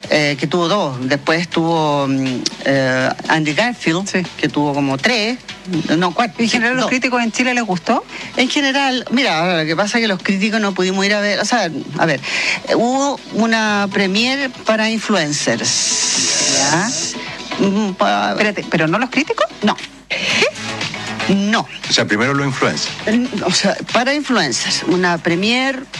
que tuvo 2. Después tuvo Andy Garfield, Sí. que tuvo como 3. No, 4. ¿En general los 2. críticos en Chile les gustó? En general, mira, lo que pasa es que los críticos no pudimos ir a ver, o sea, a ver, hubo una premiere para influencers. ¿Ya? Espérate, ¿pero no los críticos? No. No. O sea, primero los influencers. O sea, para influencers, una premiere